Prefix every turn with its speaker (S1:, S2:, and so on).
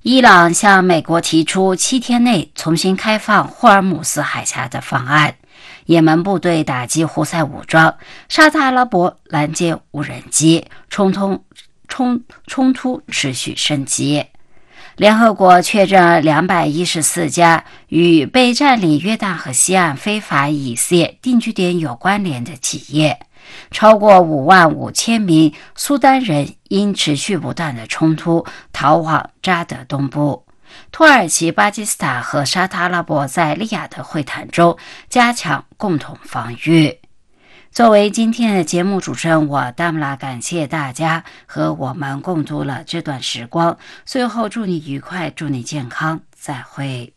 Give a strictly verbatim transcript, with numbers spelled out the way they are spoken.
S1: 伊朗向美国提出七天内重新开放霍尔姆斯海峡的方案。也门部队打击胡塞武装，沙特阿拉伯拦截无人机，冲突冲冲突持续升级。联合国确认两百一十四家与被占领约旦河西岸非法以色列定居点有关联的企业，超过五万五千名苏丹人因持续不断的冲突逃往扎德东部。土耳其、巴基斯坦和沙特阿拉伯在利雅得会谈中加强共同防御。作为今天的节目主持人，我达姆拉感谢大家和我们共度了这段时光。最后祝你愉快，祝你健康，再会。